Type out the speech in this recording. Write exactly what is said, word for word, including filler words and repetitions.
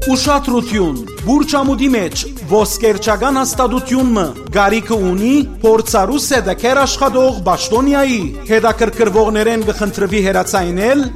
Ուշադրություն, բուրճամուդի մեջ ոսկերչական հաստատությունը գարիքը ունի փորձառու սեդակեր աշխատող Պաշտոնյայի։ Հետաքրքրվողներեն կխնդրվի հեռացայնել